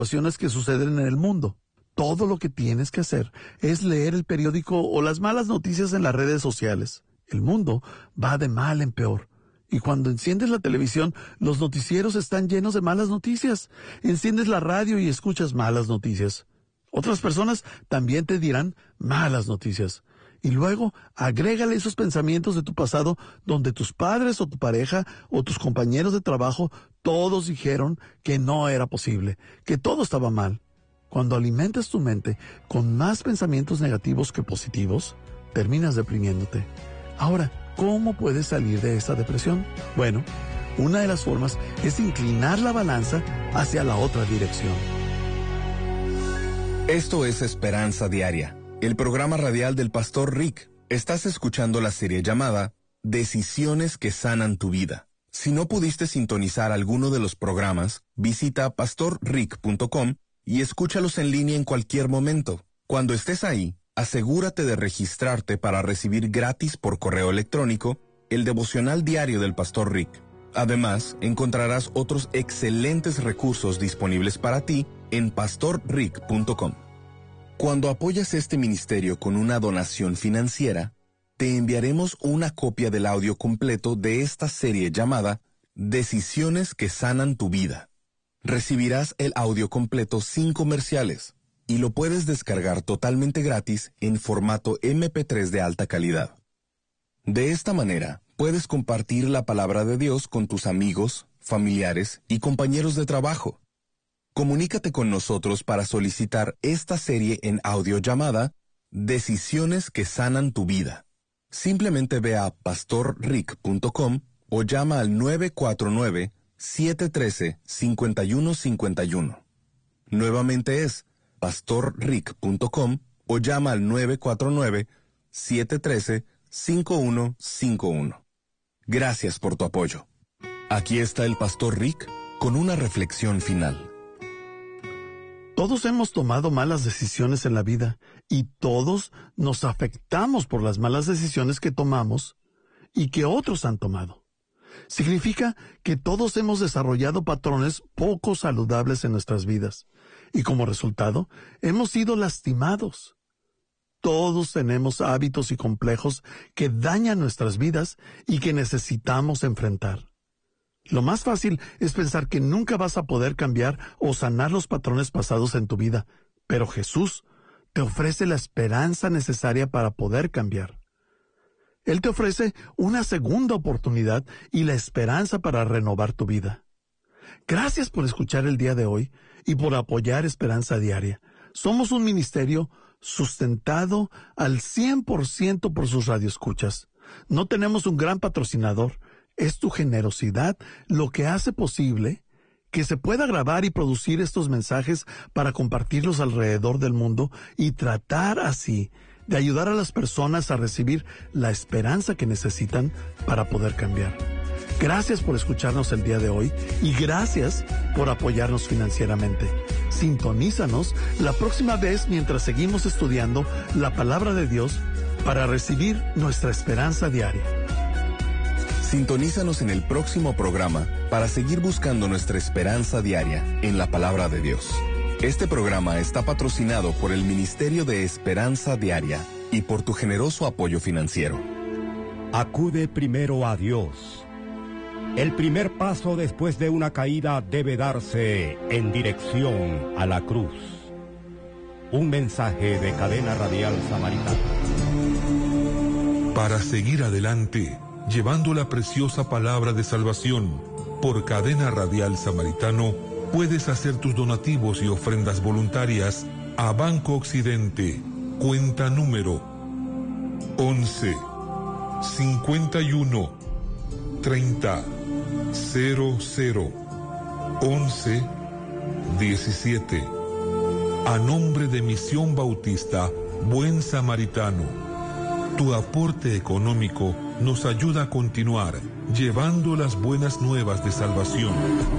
situaciones que suceden en el mundo. Todo lo que tienes que hacer es leer el periódico o las malas noticias en las redes sociales. El mundo va de mal en peor. Y cuando enciendes la televisión, los noticieros están llenos de malas noticias. Enciendes la radio y escuchas malas noticias. Otras personas también te dirán malas noticias. Y luego, agrégale esos pensamientos de tu pasado donde tus padres o tu pareja o tus compañeros de trabajo todos dijeron que no era posible, que todo estaba mal. Cuando alimentas tu mente con más pensamientos negativos que positivos, terminas deprimiéndote. Ahora, ¿cómo puedes salir de esta depresión? Bueno, una de las formas es inclinar la balanza hacia la otra dirección. Esto es Esperanza Diaria, el programa radial del Pastor Rick. Estás escuchando la serie llamada Decisiones que sanan tu vida. Si no pudiste sintonizar alguno de los programas, visita pastorrick.com y escúchalos en línea en cualquier momento. Cuando estés ahí, asegúrate de registrarte para recibir gratis por correo electrónico el devocional diario del Pastor Rick. Además, encontrarás otros excelentes recursos disponibles para ti en pastorrick.com. Cuando apoyas este ministerio con una donación financiera, te enviaremos una copia del audio completo de esta serie llamada Decisiones que sanan tu vida. Recibirás el audio completo sin comerciales y lo puedes descargar totalmente gratis en formato MP3 de alta calidad. De esta manera, puedes compartir la palabra de Dios con tus amigos, familiares y compañeros de trabajo. Comunícate con nosotros para solicitar esta serie en audio llamada Decisiones que sanan tu vida. Simplemente ve a pastorrick.com o llama al 949-713-5151. Nuevamente es pastorrick.com o llama al 949-713-5151. Gracias por tu apoyo. Aquí está el Pastor Rick con una reflexión final. Todos hemos tomado malas decisiones en la vida y todos nos afectamos por las malas decisiones que tomamos y que otros han tomado. Significa que todos hemos desarrollado patrones poco saludables en nuestras vidas y como resultado hemos sido lastimados. Todos tenemos hábitos y complejos que dañan nuestras vidas y que necesitamos enfrentar. Lo más fácil es pensar que nunca vas a poder cambiar o sanar los patrones pasados en tu vida, pero Jesús te ofrece la esperanza necesaria para poder cambiar. Él te ofrece una segunda oportunidad y la esperanza para renovar tu vida. Gracias por escuchar el día de hoy y por apoyar Esperanza Diaria. Somos un ministerio sustentado al 100% por sus radioescuchas. No tenemos un gran patrocinador. Es tu generosidad lo que hace posible que se pueda grabar y producir estos mensajes para compartirlos alrededor del mundo y tratar así de ayudar a las personas a recibir la esperanza que necesitan para poder cambiar. Gracias por escucharnos el día de hoy y gracias por apoyarnos financieramente. Sintonízanos la próxima vez mientras seguimos estudiando la palabra de Dios para recibir nuestra esperanza diaria. Sintonízanos en el próximo programa para seguir buscando nuestra esperanza diaria en la palabra de Dios. Este programa está patrocinado por el Ministerio de Esperanza Diaria y por tu generoso apoyo financiero. Acude primero a Dios. El primer paso después de una caída debe darse en dirección a la cruz. Un mensaje de Cadena Radial Samaritana. Para seguir adelante, llevando la preciosa palabra de salvación por Cadena Radial Samaritano, puedes hacer tus donativos y ofrendas voluntarias a Banco Occidente, cuenta número 11 51 30 00 11 17 a nombre de Misión Bautista Buen Samaritano. Tu aporte económico nos ayuda a continuar llevando las buenas nuevas de salvación